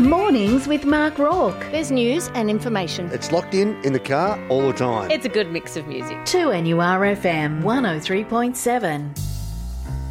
Mornings with Mark Rourke. There's news and information. It's locked in the car all the time. It's a good mix of music. 2NURFM 103.7.